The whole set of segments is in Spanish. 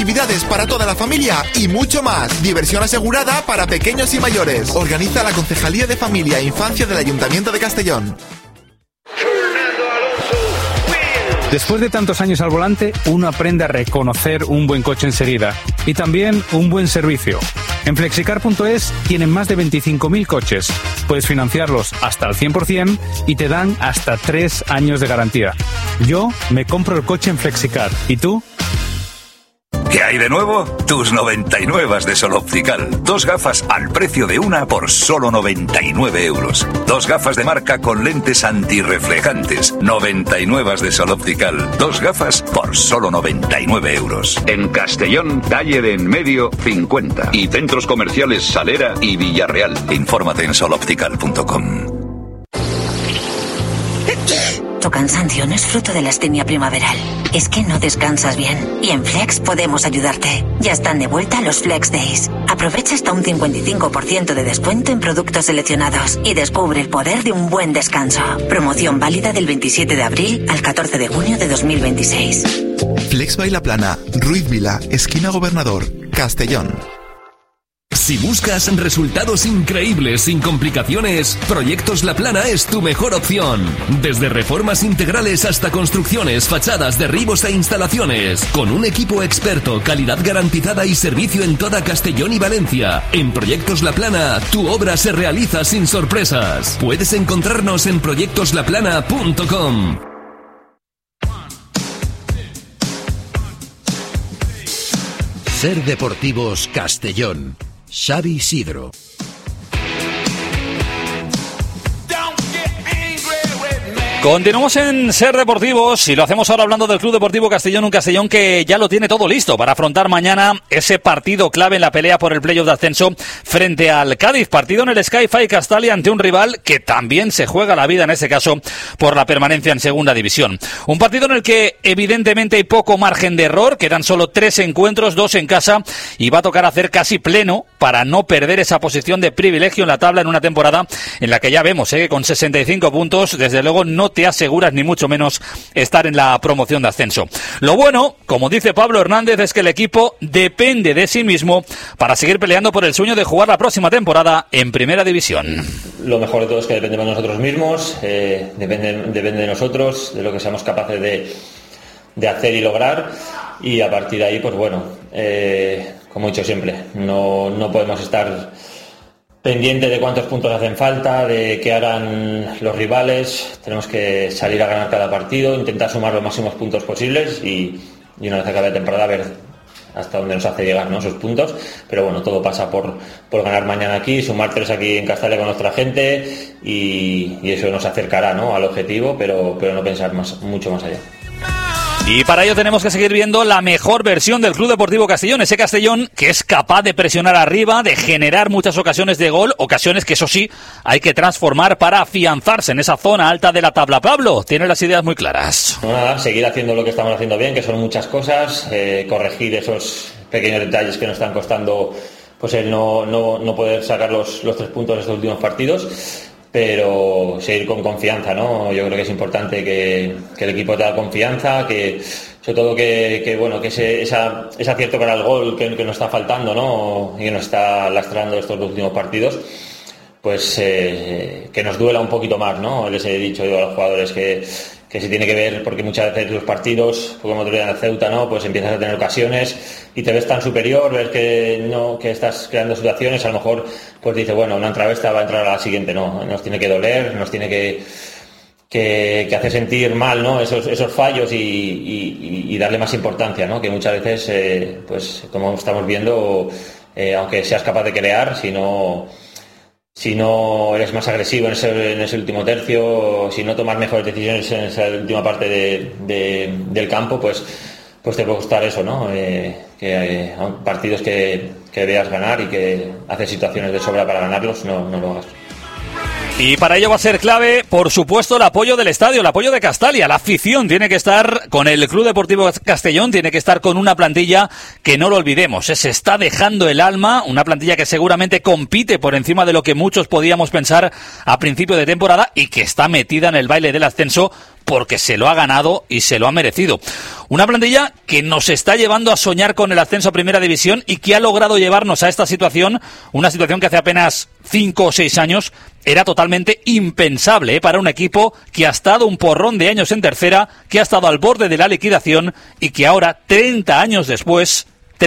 actividades para toda la familia y mucho más. Diversión asegurada para pequeños y mayores. Organiza la Concejalía de Familia e Infancia del Ayuntamiento de Castellón. Después de tantos años al volante, uno aprende a reconocer un buen coche enseguida y también un buen servicio. En Flexicar.es tienen más de 25.000 coches. Puedes financiarlos hasta el 100% y te dan hasta 3 años de garantía. Yo me compro el coche en Flexicar. ¿Y tú? ¿Qué hay de nuevo? Tus 99 de Sol Optical. 2 gafas al precio de una por solo 99 euros. 2 gafas de marca con lentes antirreflejantes. 99 de Sol Optical. 2 gafas por solo 99 euros. En Castellón, calle de Enmedio 50. Y centros comerciales Salera y Villarreal. Infórmate en soloptical.com. Tu cansancio no es fruto de la astenia primaveral. Es que no descansas bien. Y en Flex podemos ayudarte. Ya están de vuelta los Flex Days. Aprovecha hasta un 55% de descuento en productos seleccionados y descubre el poder de un buen descanso. Promoción válida del 27 de abril al 14 de junio de 2026. Flex Baila Plana, Ruiz Vila, esquina Gobernador, Castellón. Si buscas resultados increíbles sin complicaciones, Proyectos La Plana es tu mejor opción. Desde reformas integrales hasta construcciones, fachadas, derribos e instalaciones. Con un equipo experto, calidad garantizada y servicio en toda Castellón y Valencia. En Proyectos La Plana, tu obra se realiza sin sorpresas. Puedes encontrarnos en proyectoslaplana.com. Ser Deportivos Castellón. Xavi Isidro. Continuamos en Ser Deportivos y lo hacemos ahora hablando del Club Deportivo Castellón, un Castellón que ya lo tiene todo listo para afrontar mañana ese partido clave en la pelea por el playoff de ascenso frente al Cádiz. Partido en el Sky-Fi Castalia ante un rival que también se juega la vida en ese caso por la permanencia en segunda división. Un partido en el que evidentemente hay poco margen de error, quedan solo 3 encuentros, 2 en casa y va a tocar hacer casi pleno para no perder esa posición de privilegio en la tabla en una temporada en la que ya vemos que con 65 puntos desde luego no te aseguras ni mucho menos estar en la promoción de ascenso. Lo bueno, como dice Pablo Hernández, es que el equipo depende de sí mismo para seguir peleando por el sueño de jugar la próxima temporada en Primera División. Lo mejor de todo es que dependemos de nosotros mismos, depende de nosotros, de lo que seamos capaces de hacer y lograr, y a partir de ahí, pues bueno, como he dicho siempre, no podemos estar pendiente de cuántos puntos hacen falta, de qué harán los rivales. Tenemos que salir a ganar cada partido, intentar sumar los máximos puntos posibles y una vez acabe la temporada ver hasta dónde nos hace llegar, ¿no?, esos puntos. Pero bueno, todo pasa por ganar mañana aquí, sumar 3 aquí en Castalia con nuestra gente y eso nos acercará, ¿no?, al objetivo, pero no pensar mucho más allá. Y para ello tenemos que seguir viendo la mejor versión del Club Deportivo Castellón, ese Castellón que es capaz de presionar arriba, de generar muchas ocasiones de gol, ocasiones que eso sí hay que transformar para afianzarse en esa zona alta de la tabla. Pablo, tiene las ideas muy claras. No, nada, seguir haciendo lo que estamos haciendo bien, que son muchas cosas, corregir esos pequeños detalles que nos están costando, pues el no poder sacar los 3 puntos de estos últimos partidos. Pero seguir con confianza, ¿no? Yo creo que es importante que el equipo te da confianza, que sobre todo que bueno, que ese acierto para el gol que nos está faltando, ¿no?, y que nos está lastrando estos 2 últimos partidos, pues que nos duela un poquito más, ¿no? Les he dicho yo a los jugadores que se tiene que ver, porque muchas veces los partidos, como otro día en el Ceuta, ¿no?, pues empiezas a tener ocasiones y te ves tan superior, ves que estás creando situaciones, a lo mejor pues dice, bueno, una entrada esta va a entrar a la siguiente. No, nos tiene que doler, nos tiene que hacer sentir mal, ¿no?, esos fallos y darle más importancia, ¿no?, que muchas veces pues como estamos viendo, aunque seas capaz de crear, si no eres más agresivo en ese último tercio, si no tomas mejores decisiones en esa última parte del campo, pues te puede gustar eso, ¿no? Que partidos que veas ganar y que haces situaciones de sobra para ganarlos, no lo hagas. Y para ello va a ser clave, por supuesto, el apoyo del estadio, el apoyo de Castalia. La afición tiene que estar con el Club Deportivo Castellón, tiene que estar con una plantilla que no lo olvidemos. Se está dejando el alma, una plantilla que seguramente compite por encima de lo que muchos podíamos pensar a principio de temporada y que está metida en el baile del ascenso porque se lo ha ganado y se lo ha merecido. Una plantilla que nos está llevando a soñar con el ascenso a Primera División y que ha logrado llevarnos a esta situación, una situación que hace apenas 5 o 6 años era totalmente impensable para un equipo que ha estado un porrón de años en tercera, que ha estado al borde de la liquidación y que ahora, 30 años después,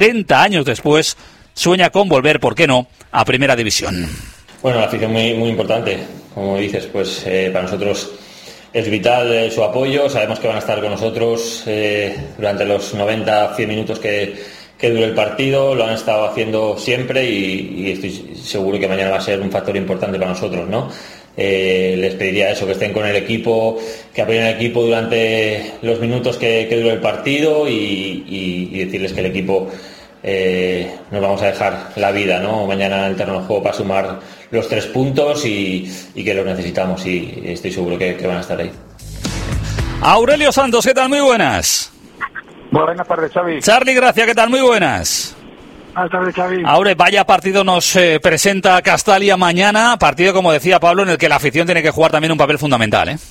sueña con volver, ¿por qué no?, a Primera División. Bueno, la afición muy, muy importante, como dices, pues para nosotros es vital su apoyo. Sabemos que van a estar con nosotros durante los 90-100 minutos que dure el partido. Lo han estado haciendo siempre y estoy seguro que mañana va a ser un factor importante para nosotros, ¿no? Les pediría eso, que estén con el equipo, que apoyen al equipo durante los minutos que dure el partido y decirles que el equipo nos vamos a dejar la vida, ¿no?, mañana en el terreno de juego para sumar los 3 puntos y que los necesitamos, y estoy seguro que van a estar ahí. Aurelio Santos, ¿qué tal? Muy buenas. Buenas tardes, Xavi. Charly Gracia, ¿qué tal? Muy buenas. Buenas tardes, Xavi. Aure, vaya partido nos presenta Castalia mañana, partido, como decía Pablo, en el que la afición tiene que jugar también un papel fundamental, ¿eh?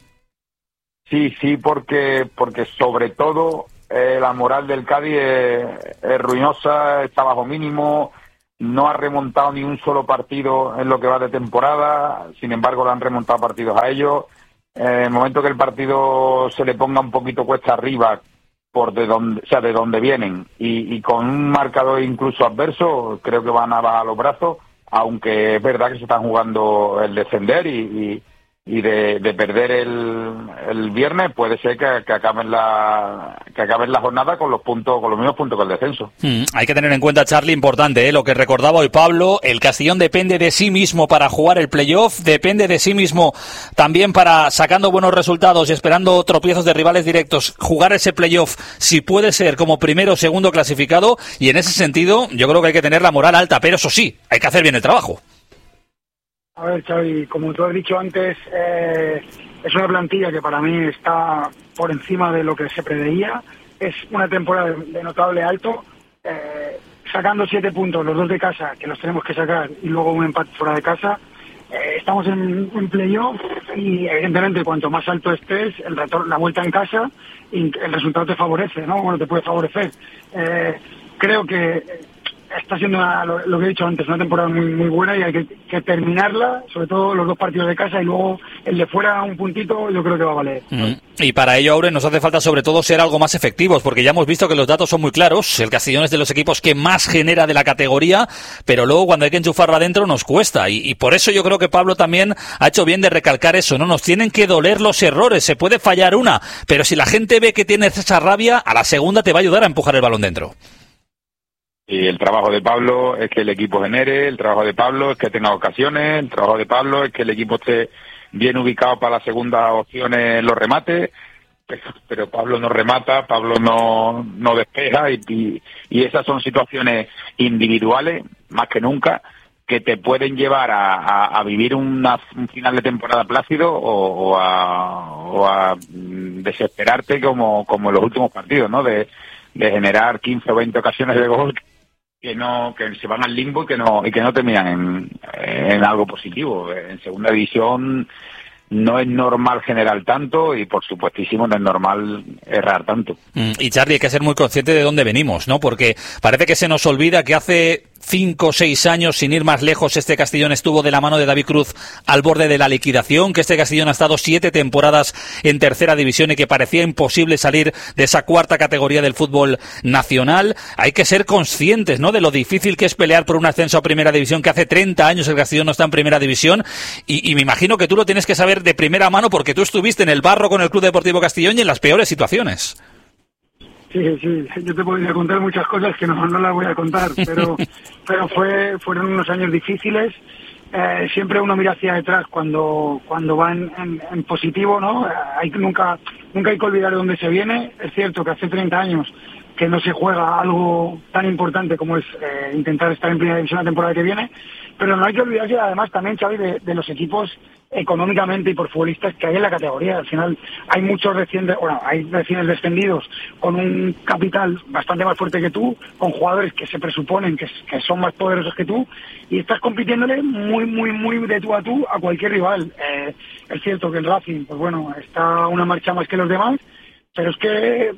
Sí, porque sobre todo la moral del Cádiz es ruinosa, está bajo mínimo, no ha remontado ni un solo partido en lo que va de temporada, sin embargo le han remontado partidos a ellos. En el momento que el partido se le ponga un poquito cuesta arriba, de donde vienen, y con un marcador incluso adverso, creo que van a bajar los brazos, aunque es verdad que se están jugando el descender y de perder el viernes puede ser que acaben la jornada con los mismos puntos que el descenso. Hay que tener en cuenta, Charly, importante, lo que recordaba hoy Pablo, el Castellón depende de sí mismo para jugar el playoff, depende de sí mismo también para, sacando buenos resultados y esperando tropiezos de rivales directos, jugar ese playoff si puede ser como primero o segundo clasificado, y en ese sentido yo creo que hay que tener la moral alta, pero eso sí, hay que hacer bien el trabajo. A ver, Xavi, como tú has dicho antes, es una plantilla que para mí está por encima de lo que se preveía. Es una temporada de notable alto, sacando 7 puntos, los 2 de casa, que los tenemos que sacar, y luego un empate fuera de casa. Estamos en playoff y evidentemente cuanto más alto estés, la vuelta en casa, y el resultado te favorece, ¿no? Bueno, te puede favorecer. Creo que está siendo lo que he dicho antes, una temporada muy, muy buena, y hay que terminarla, sobre todo los 2 partidos de casa, y luego el de fuera un puntito, yo creo que va a valer. Y para ello, Aure, nos hace falta sobre todo ser algo más efectivos, porque ya hemos visto que los datos son muy claros. El Castellón es de los equipos que más genera de la categoría, pero luego cuando hay que enchufarla adentro nos cuesta, y por eso yo creo que Pablo también ha hecho bien de recalcar eso, ¿no? Nos tienen que doler los errores, se puede fallar una, pero si la gente ve que tienes esa rabia, a la segunda te va a ayudar a empujar el balón dentro. Y el trabajo de Pablo es que el equipo genere, el trabajo de Pablo es que tenga ocasiones, el trabajo de Pablo es que el equipo esté bien ubicado para la segunda opción en los remates, pero Pablo no remata, Pablo no despeja, y esas son situaciones individuales, más que nunca, que te pueden llevar a vivir un final de temporada plácido o a desesperarte como en los últimos partidos, ¿no? De generar 15 o 20 ocasiones de gol que se van al limbo y que no terminan en algo positivo. En segunda división no es normal generar tanto, y por supuestísimo no es normal errar tanto. Y Charly, hay que ser muy consciente de dónde venimos, ¿no? Porque parece que se nos olvida que hace 5 o 6 años, sin ir más lejos, este Castellón estuvo de la mano de David Cruz al borde de la liquidación, que este Castellón ha estado 7 temporadas en tercera división y que parecía imposible salir de esa 4ª categoría del fútbol nacional. Hay que ser conscientes, ¿no?, de lo difícil que es pelear por un ascenso a primera división, que hace 30 años el Castellón no está en primera división, y me imagino que tú lo tienes que saber de primera mano porque tú estuviste en el barro con el Club Deportivo Castellón y en las peores situaciones. Sí, yo te podría contar muchas cosas que no las voy a contar, pero fueron unos años difíciles. Siempre uno mira hacia detrás cuando va en positivo, ¿no? Nunca hay que olvidar de dónde se viene. Es cierto que hace 30 años que no se juega algo tan importante como es intentar estar en primera división la temporada que viene, pero no hay que olvidarse además también, Xavi, de los equipos económicamente y por futbolistas que hay en la categoría. Al final hay muchos recién descendidos con un capital bastante más fuerte que tú, con jugadores que se presuponen que son más poderosos que tú, y estás compitiéndole muy de tú a cualquier rival. Es cierto que el Racing, pues bueno, está una marcha más que los demás, pero es que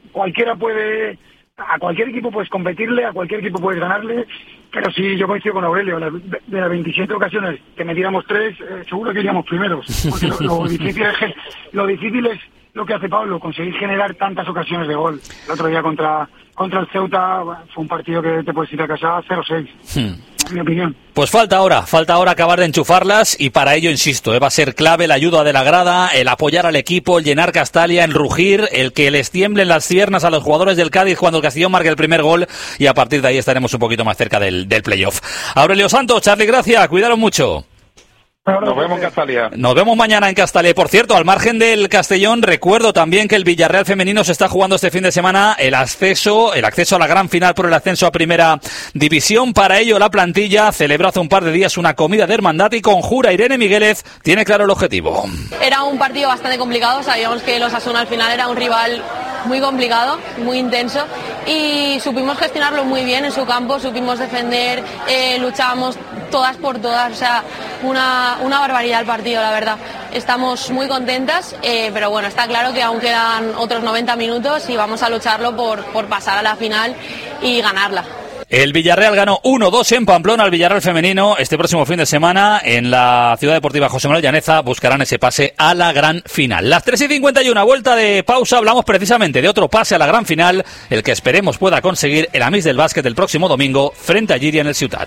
a cualquier equipo puedes competirle, a cualquier equipo puedes ganarle, pero sí, yo coincido con Aurelio, de las 27 ocasiones que metiéramos 3, seguro que iríamos primeros, porque lo difícil es lo que hace Pablo, conseguir generar tantas ocasiones de gol. El otro día contra el Ceuta fue un partido que te puedes ir a casa 0-6. En mi opinión. Pues falta ahora acabar de enchufarlas, y para ello, insisto, va a ser clave la ayuda de la grada, el apoyar al equipo, el llenar Castalia, el rugir, el que les tiemblen las piernas a los jugadores del Cádiz cuando el Castellón marque el primer gol, y a partir de ahí estaremos un poquito más cerca del playoff. Aurelio Santos, Charly Gracia, cuidaros mucho. Nos vemos en Castalia. Nos vemos mañana en Castalia. Por cierto, al margen del Castellón, recuerdo también que el Villarreal femenino se está jugando este fin de semana el acceso a la gran final por el ascenso a Primera División. Para ello, la plantilla celebró hace un par de días una comida de hermandad y conjura. Irene Migueles tiene claro el objetivo. Era un partido bastante complicado. Sabíamos que el Osasuna al final era un rival muy complicado, muy intenso, y supimos gestionarlo muy bien en su campo, supimos defender, luchábamos todas por todas, o sea, una barbaridad el partido, la verdad. Estamos muy contentas, pero bueno, está claro que aún quedan otros 90 minutos y vamos a lucharlo por pasar a la final y ganarla. El Villarreal ganó 1-2 en Pamplona al Villarreal femenino. Este próximo fin de semana en la Ciudad Deportiva José Manuel Llaneza buscarán ese pase a la gran final. Las 3:51, vuelta de pausa, hablamos precisamente de otro pase a la gran final, el que esperemos pueda conseguir el Amis del Básquet el próximo domingo frente a Llíria en el Ciutat.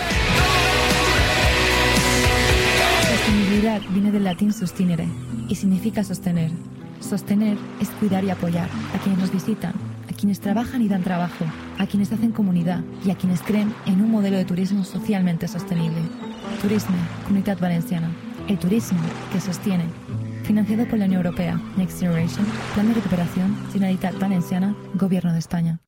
Sostenibilidad viene del latín sustinere y significa sostener. Sostener es cuidar y apoyar a quienes nos visitan, a quienes trabajan y dan trabajo, a quienes hacen comunidad y a quienes creen en un modelo de turismo socialmente sostenible. Turisme, Comunitat Valenciana. El turismo que sostiene. Financiado por la Unión Europea. Next Generation. Plan de recuperación. Generalitat Valenciana. Gobierno de España.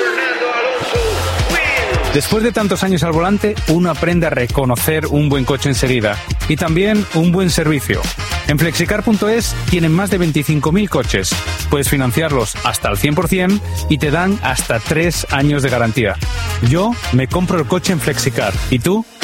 Después de tantos años al volante, uno aprende a reconocer un buen coche enseguida y también un buen servicio. En Flexicar.es tienen más de 25.000 coches. Puedes financiarlos hasta el 100% y te dan hasta 3 años de garantía. Yo me compro el coche en Flexicar. ¿Y tú?